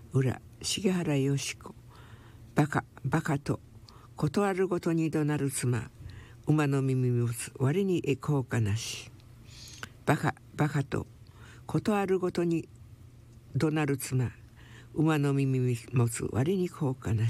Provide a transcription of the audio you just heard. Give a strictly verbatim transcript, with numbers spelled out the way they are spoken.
裏重原よし子。バカバカとことあるごとに怒鳴る妻。馬の耳持つ割に効果なし。バカバカとことあるごとに怒鳴る妻。馬の耳持つ割に効果なし。